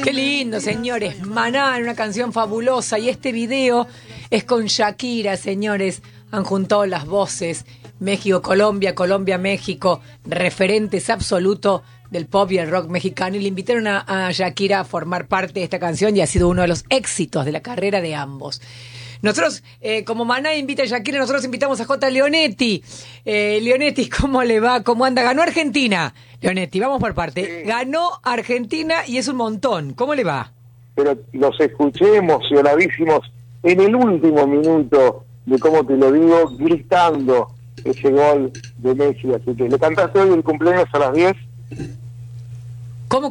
Qué lindo, señores. Maná, una canción fabulosa. Y este video es con Shakira, señores. Han juntado las voces. México, Colombia, Colombia, México. Referentes absolutos del pop y el rock mexicano. Y le invitaron a Shakira a formar parte de esta canción. Y ha sido uno de los éxitos de la carrera de ambos. Nosotros, como Maná invita a Shakira, nosotros invitamos a J. Leonetti. Leonetti, ¿cómo le va? ¿Cómo anda? Ganó Argentina. Leonetti, vamos por parte. Sí. Ganó Argentina y es un montón. ¿Cómo le va? Pero los escuché emocionadísimos en el último minuto de cómo te lo digo, gritando ese gol de Messi. Así que, ¿le cantaste hoy el cumpleaños a las 10? ¿Cómo?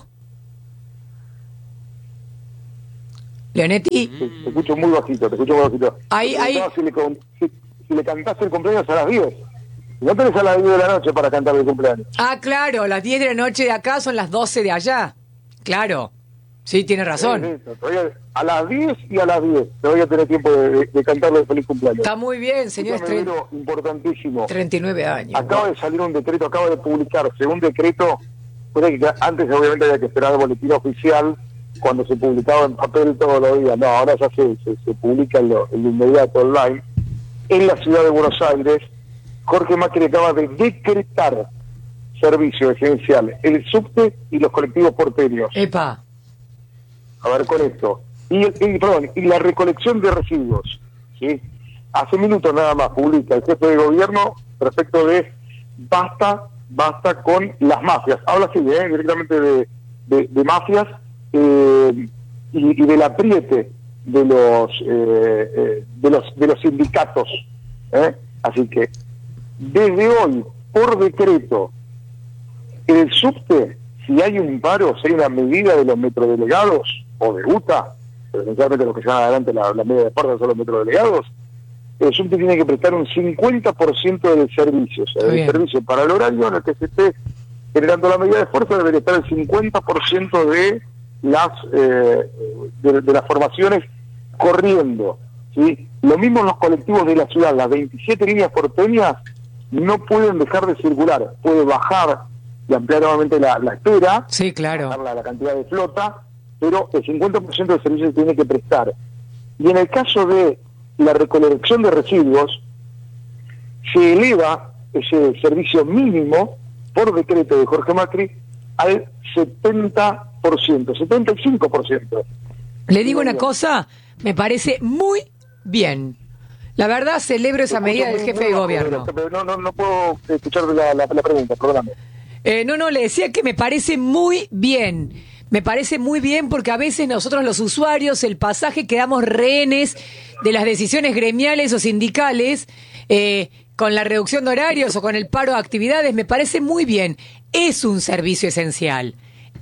Leonetti. Te escucho muy bajito, Ahí. Si le cantaste el cumpleaños a las 10. No tenés a las 10 de la noche para cantar el cumpleaños. Ah, claro, las 10 de la noche de acá son las 12 de allá. Claro. Sí, tiene razón. A las 10 y a las 10 te voy a tener tiempo de cantarle el feliz cumpleaños. Está muy bien, señor. Importantísimo. 39 años. Acaba de salir un decreto, acaba de publicarse un decreto. Antes obviamente había que esperar el boletín oficial cuando se publicaba en papel todos los días. No, ahora ya se publica en lo inmediato online. En la ciudad de Buenos Aires, Jorge Macri acaba de decretar servicios esenciales, el subte y los colectivos porteños. Epa. A ver, con esto. Y la recolección de residuos. ¿Sí? Hace minutos nada más publica el jefe de gobierno respecto de basta con las mafias. Habla así, directamente de mafias y del apriete de los sindicatos. Así que desde hoy, por decreto, el subte, si hay un paro, si hay una medida de los metrodelegados o de UTA, pero esencialmente los que llevan adelante la medida de fuerza son los metrodelegados, el subte tiene que prestar un 50% del servicio. O sea, el servicio para el horario en el que se esté generando la medida de fuerza debería estar el 50% de las formaciones corriendo. ¿Sí? Lo mismo en los colectivos de la ciudad, las 27 líneas porteñas no pueden dejar de circular, puede bajar y ampliar nuevamente la espera, sí, claro, bajar la cantidad de flota, pero el 50% del servicio se tiene que prestar. Y en el caso de la recolección de residuos, se eleva ese servicio mínimo por decreto de Jorge Macri al 70%, 75%. Le digo una cosa, me parece muy bien. La verdad, celebro esa medida del jefe de gobierno. No puedo escuchar la pregunta, perdóname. No, le decía que me parece muy bien. Me parece muy bien porque a veces nosotros los usuarios, el pasaje, quedamos rehenes de las decisiones gremiales o sindicales con la reducción de horarios o con el paro de actividades. Me parece muy bien. Es un servicio esencial.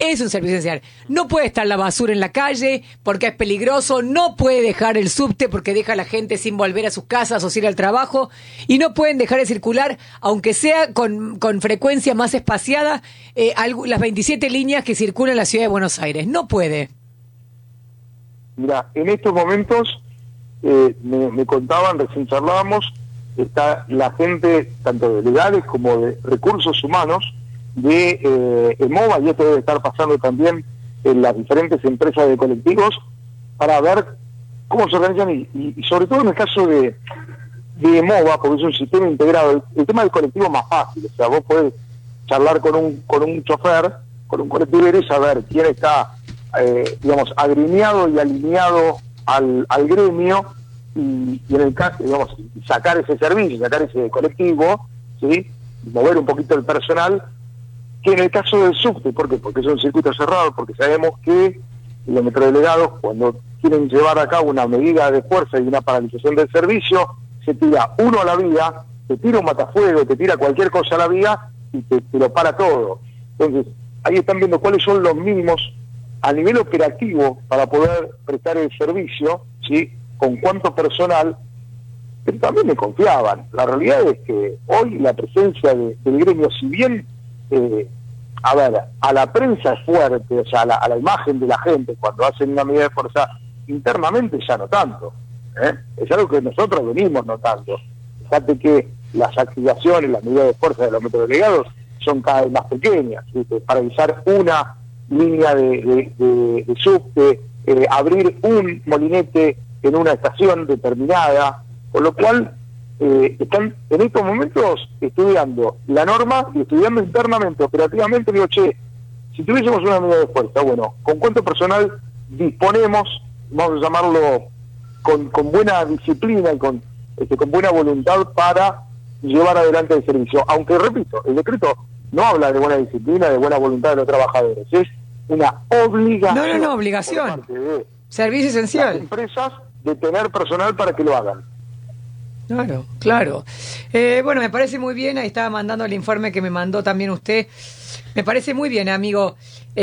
No puede estar la basura en la calle porque es peligroso, no puede dejar el subte porque deja a la gente sin volver a sus casas o sin ir al trabajo, y no pueden dejar de circular, aunque sea con frecuencia más espaciada, las 27 líneas que circulan en la ciudad de Buenos Aires. No puede. Mira, en estos momentos, me contaban, recién charlábamos, está la gente, tanto de legales como de recursos humanos, de EMOVA, y esto debe estar pasando también en las diferentes empresas de colectivos, para ver cómo se organizan y sobre todo en el caso de EMOVA, porque es un sistema integrado. El tema del colectivo es más fácil, o sea, vos podés charlar con un chofer, con un colectivero, y saber quién está, agremiado y alineado al gremio, y en el caso, sacar ese servicio, sacar ese colectivo, ¿sí? Mover un poquito el personal, que en el caso del subte, ¿por qué? Porque es un circuito cerrado, porque sabemos que los metrodelegados, cuando quieren llevar a cabo una medida de fuerza y una paralización del servicio, se tira uno a la vía, te tira un matafuego, te tira cualquier cosa a la vía y te lo para todo. Entonces, ahí están viendo cuáles son los mínimos a nivel operativo para poder prestar el servicio, ¿sí? Con cuánto personal, pero también me confiaban. La realidad es que hoy la presencia del gremio, si bien a la prensa es fuerte, o sea, a la imagen de la gente cuando hacen una medida de fuerza, internamente ya no tanto, es algo que nosotros venimos notando. Fíjate que las activaciones, las medidas de fuerza de los metrodelegados son cada vez más pequeñas, ¿viste? Paralizar una línea de subte, abrir un molinete en una estación determinada, con lo cual están en estos momentos estudiando la norma y estudiando internamente, operativamente. Digo, che, si tuviésemos una medida de fuerza, bueno, ¿con cuánto personal disponemos, vamos a llamarlo, con buena disciplina y con buena voluntad para llevar adelante el servicio? Aunque, repito, el decreto no habla de buena disciplina, de buena voluntad de los trabajadores, es una obligación. No, obligación. Por parte de servicio esencial. las empresas de tener personal para que lo hagan. Claro. Bueno, me parece muy bien, ahí estaba mandando el informe que me mandó también usted. Me parece muy bien, amigo.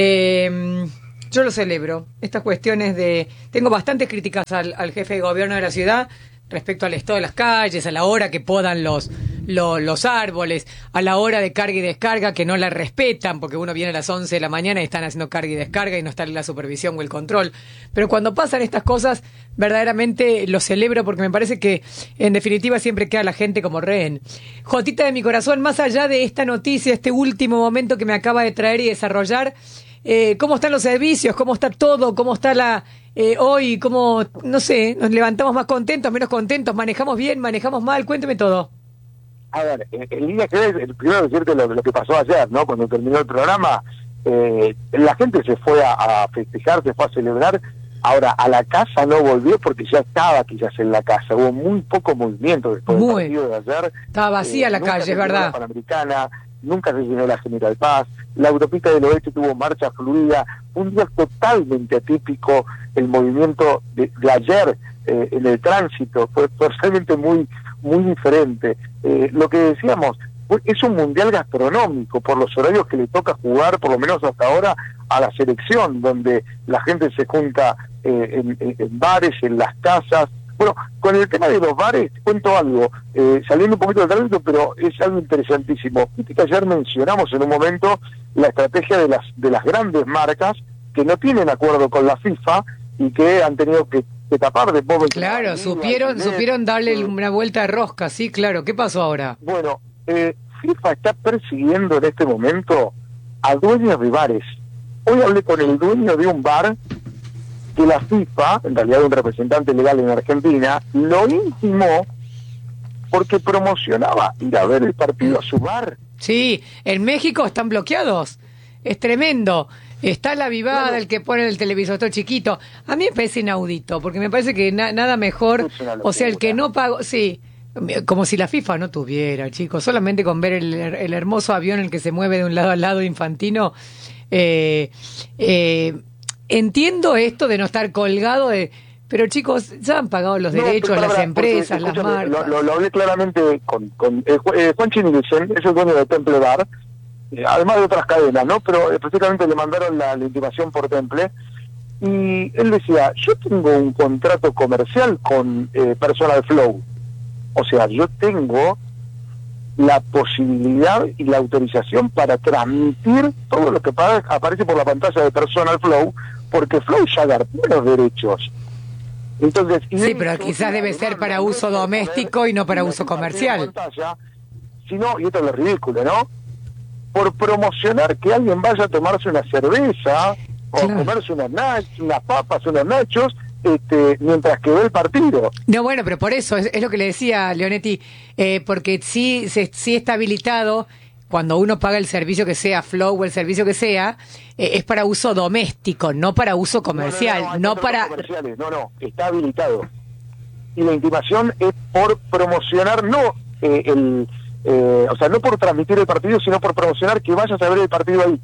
Yo lo celebro. Estas cuestiones tengo bastantes críticas al jefe de gobierno de la ciudad respecto al estado de las calles, a la hora que podan los árboles, a la hora de carga y descarga que no la respetan, porque uno viene a las 11 de la mañana y están haciendo carga y descarga y no está la supervisión o el control. Pero cuando pasan estas cosas, verdaderamente lo celebro, porque me parece que en definitiva siempre queda la gente como rehén. Jotita de mi corazón, más allá de esta noticia, este último momento que me acaba de traer y desarrollar, ¿cómo están los servicios? ¿Cómo está todo? ¿Cómo está hoy? ¿Cómo, no sé, nos levantamos más contentos, menos contentos? ¿Manejamos bien, manejamos mal? Cuénteme todo. A ver, en línea general, primero decirte lo que pasó ayer, ¿no? Cuando terminó el programa, la gente se fue a festejar, se fue a celebrar. Ahora, a la casa no volvió porque ya estaba quizás en la casa. Hubo muy poco movimiento después del partido de ayer. Estaba vacía la calle, es verdad. La Panamericana, nunca se llenó la General Paz, la autopista del oeste tuvo marcha fluida. Un día totalmente atípico. El movimiento de ayer en el tránsito fue realmente muy diferente. Lo que decíamos, es un mundial gastronómico por los horarios que le toca jugar, por lo menos hasta ahora, a la selección, donde la gente se junta en bares, en las casas. Bueno, con el tema de los bares, te cuento algo, saliendo un poquito del tránsito, pero es algo interesantísimo. Viste que ayer mencionamos en un momento la estrategia de las grandes marcas que no tienen acuerdo con la FIFA y que han tenido que tapar de poco. Claro, supieron darle una vuelta de rosca, sí, claro. ¿Qué pasó ahora? Bueno, FIFA está persiguiendo en este momento a dueños de bares. Hoy hablé con el dueño de un bar que la FIFA, en realidad un representante legal en Argentina, lo intimó porque promocionaba ir a ver el partido a su bar. Sí, en México están bloqueados. Es tremendo. Está la vivada, el que pone el televisor todo chiquito. A mí me parece inaudito, porque me parece que nada mejor, o sea, el que no pagó, sí, como si la FIFA no tuviera, chicos, solamente con ver el hermoso avión el que se mueve de un lado al lado Infantino. Entiendo esto de no estar colgado pero chicos, ya han pagado los derechos, las empresas, las marcas. Lo hablé claramente con Juan Chinilicen, es el dueño de Temple Bar, además de otras cadenas, ¿no? Pero específicamente le mandaron la intimación por Temple, y él decía, yo tengo un contrato comercial con Personal Flow, o sea, yo tengo la posibilidad y la autorización para transmitir todo lo que aparece por la pantalla de Personal Flow, porque Flow ya garantía los derechos. Entonces, sí, pero quizás debe ser para uso doméstico y no para uso comercial. Sino, y esto es lo ridículo, ¿no? Por promocionar que alguien vaya a tomarse una cerveza o a comerse unas papas, unos nachos, mientras que ve el partido. No, bueno, pero por eso es lo que le decía Leonetti, porque sí está habilitado cuando uno paga el servicio que sea Flow o el servicio que sea, es para uso doméstico, no para uso comercial, no para comerciales, no, está habilitado. Y la intimación es por promocionar, no o sea, no por transmitir el partido, sino por promocionar que vayas a ver el partido ahí.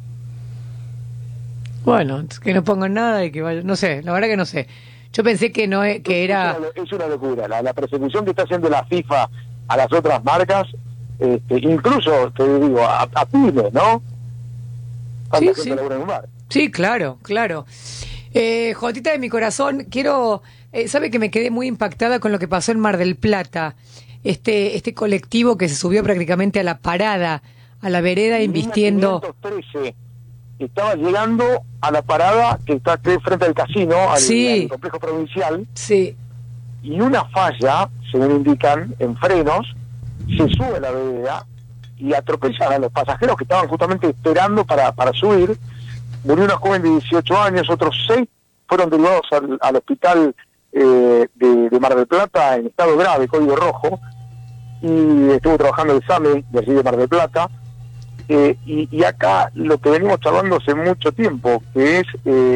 Bueno, que no pongan nada y que vaya, no sé, la verdad que no sé. Yo pensé que no que era... Es una locura, la persecución que está haciendo la FIFA a las otras marcas, incluso, te digo, a pymes, ¿no? Sí. Sí, claro. Jotita de mi corazón, sabe que me quedé muy impactada con lo que pasó en Mar del Plata. Este colectivo que se subió prácticamente a la parada, a la vereda, invistiendo... 513. Estaba llegando a la parada que está frente al casino, al complejo provincial. Sí. Y una falla, según indican, en frenos, se sube a la vereda y atropellan a los pasajeros que estaban justamente esperando para subir. murió una joven de 18 años, otros 6 fueron derivados al hospital de Mar del Plata en estado grave, código rojo, y estuvo trabajando el SAME de allí de Mar del Plata. Y acá lo que venimos charlando hace mucho tiempo, que es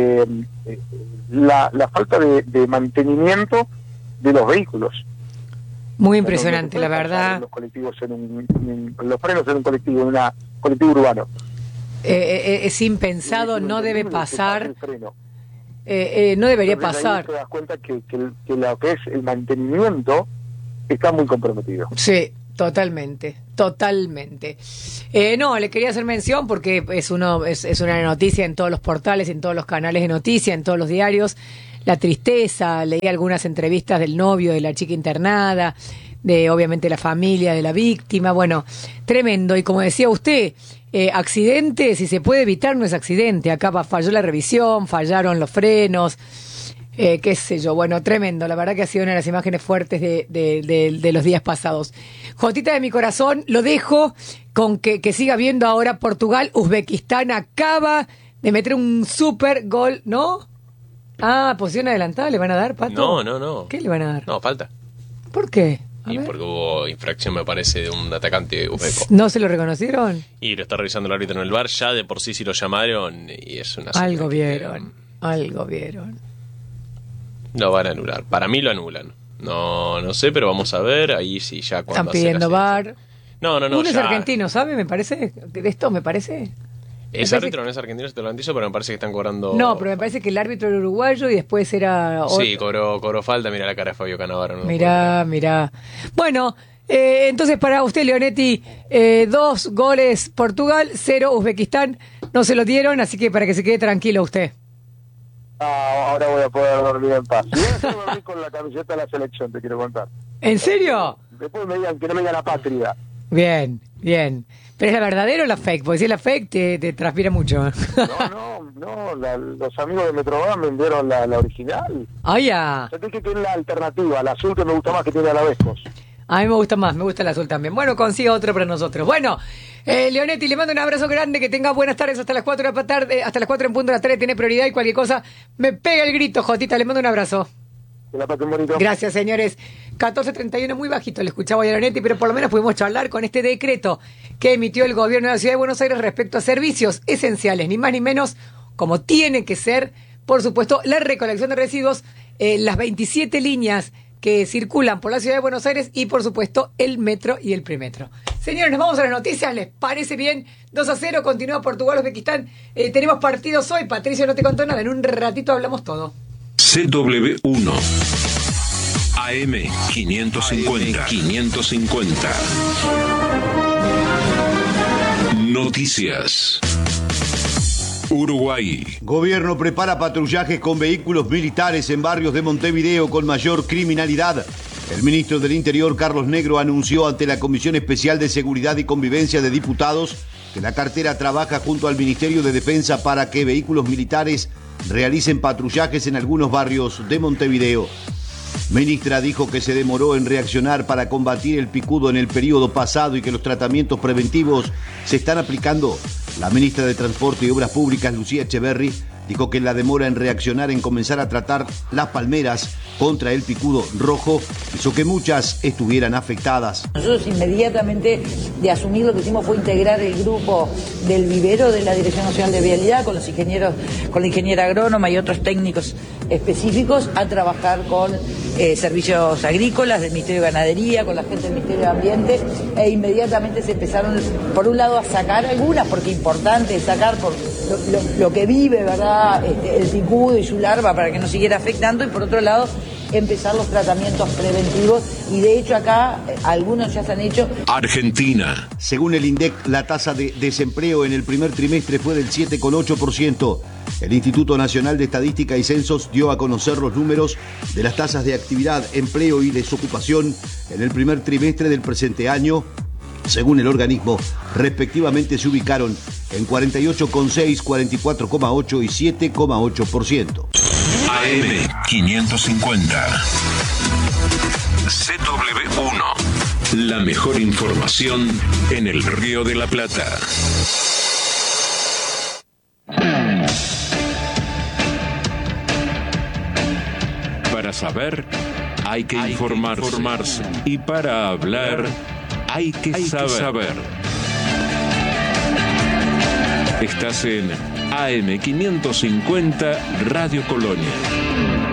la falta de mantenimiento de los vehículos. Muy impresionante, la verdad. Los colectivos los frenos en un colectivo, en un colectivo urbano. Es impensado, no debe pasar. No debería pasar. Ahí te das cuenta que lo que es el mantenimiento está muy comprometido. Sí, totalmente. No, le quería hacer mención porque es una noticia en todos los portales, en todos los canales de noticias, en todos los diarios. La tristeza, leí algunas entrevistas del novio de la chica internada, de obviamente la familia de la víctima. Bueno, tremendo. Y como decía usted, accidente, si se puede evitar, no es accidente. Acá falló la revisión, fallaron los frenos, qué sé yo. Bueno, tremendo. La verdad que ha sido una de las imágenes fuertes de los días pasados. Jotita de mi corazón, lo dejo con que siga viendo ahora Portugal. Uzbekistán acaba de meter un super gol, ¿no? Posición adelantada, ¿le van a dar, Pato? No. ¿Qué le van a dar? No, falta. ¿Por qué? Porque hubo infracción, me parece, de un atacante uzbeco. ¿No se lo reconocieron? Y lo está revisando el árbitro en el VAR, ya de por sí lo llamaron y es una... Algo vieron. Lo van a anular. Para mí lo anulan. No sé, pero vamos a ver. Ahí sí, ya cuando... Están pidiendo VAR. No. Uno ya... es argentino, ¿sabe? Me parece. De esto me parece. Es árbitro, no es argentino, te lo garantizo, pero me parece que están cobrando... No, pero me parece que el árbitro era uruguayo y después era... Sí, cobró falta, mira la cara de Fabio Cannavaro. No mirá. Bueno, entonces para usted, Leonetti, 2 goles Portugal, 0 Uzbekistán, no se lo dieron, así que para que se quede tranquilo usted. Ahora voy a poder dormir en paz. Yo voy a dormir con la camiseta de la selección, te quiero contar. ¿En serio? Después me digan que no me diga la patria. Bien. ¿Pero es la verdadera o la fake? Porque si es la fake te transpira mucho. No, los amigos de Metroban me enviaron la original. Ya. Yo tengo que tener la alternativa, la azul que me gusta más que tiene a la Vescos. A mí me gusta más, me gusta el azul también. Bueno, consiga otro para nosotros. Bueno, Leonetti, le mando un abrazo grande, que tenga buenas tardes hasta las 4 de la tarde, hasta las 4 en punto de la tarde, tiene prioridad y cualquier cosa, me pega el grito, Jotita, le mando un abrazo. Que la pasen bonito. Gracias, señores. 14:31, muy bajito, le escuchaba a Leonetti, pero por lo menos pudimos charlar con este decreto que emitió el gobierno de la Ciudad de Buenos Aires respecto a servicios esenciales, ni más ni menos, como tiene que ser, por supuesto, la recolección de residuos, las 27 líneas que circulan por la Ciudad de Buenos Aires y, por supuesto, el metro y el premetro. Señores, nos vamos a las noticias, ¿les parece bien? 2-0, continúa Portugal, Uzbekistán. Tenemos partidos hoy, Patricio no te contó nada, en un ratito hablamos todo. CW1 AM 550. Noticias. Uruguay. Gobierno prepara patrullajes con vehículos militares en barrios de Montevideo con mayor criminalidad. El ministro del Interior, Carlos Negro, anunció ante la Comisión Especial de Seguridad y Convivencia de Diputados que la cartera trabaja junto al Ministerio de Defensa para que vehículos militares realicen patrullajes en algunos barrios de Montevideo. Ministra dijo que se demoró en reaccionar para combatir el picudo en el periodo pasado y que los tratamientos preventivos se están aplicando. La ministra de Transporte y Obras Públicas, Lucía Echeverri, dijo que la demora en reaccionar en comenzar a tratar las palmeras contra el picudo rojo hizo que muchas estuvieran afectadas. Nosotros inmediatamente de asumir lo que hicimos fue integrar el grupo del vivero de la Dirección Nacional de Vialidad con los ingenieros, con la ingeniera agrónoma y otros técnicos específicos a trabajar con servicios agrícolas del Ministerio de Ganadería, con la gente del Ministerio de Ambiente, e inmediatamente se empezaron, por un lado, a sacar algunas, porque es importante sacar por lo que vive, ¿verdad?, el picudo y su larva para que no siguiera afectando, y por otro lado empezar los tratamientos preventivos, y de hecho acá algunos ya se han hecho. Argentina. Según el INDEC, la tasa de desempleo en el primer trimestre fue del 7,8%. El Instituto Nacional de Estadística y Censos dio a conocer los números de las tasas de actividad, empleo y desocupación en el primer trimestre del presente año. Según el organismo, respectivamente se ubicaron en 48,6, 44,8 y 7,8%. AM 550. CW1. La mejor información en el Río de la Plata. saber, hay que informarse. Y para hablar, hay que saber. Estás en AM550 Radio Colonia.